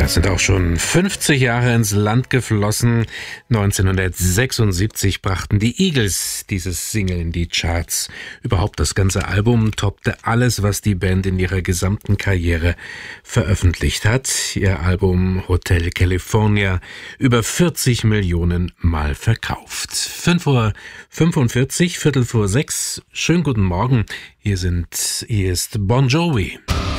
Das sind auch schon 50 Jahre ins Land geflossen. 1976 brachten die Eagles dieses Single in die Charts. Überhaupt das ganze Album toppte alles, was die Band in ihrer gesamten Karriere veröffentlicht hat. Ihr Album Hotel California über 40 Millionen Mal verkauft. 5:45 Uhr, 5:45. Schönen guten Morgen. Hier ist Bon Jovi.